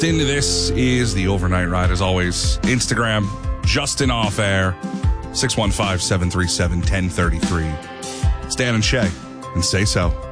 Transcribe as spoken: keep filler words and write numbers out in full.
This is the Overnight Ride. As always, Instagram, Justin Off Air, six one five, seven three seven, one zero three three. Stan and Shay, and say so.